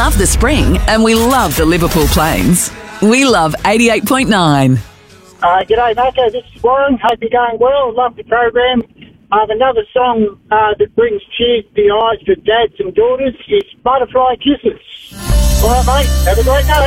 love the spring and we love the Liverpool Plains. We love 88.9. G'day, Marco. This is Warren. Hope you're going well. Love the program. I have another song that brings tears to the eyes for dads and daughters. It's Butterfly Kisses. All right, mate. Have a great day.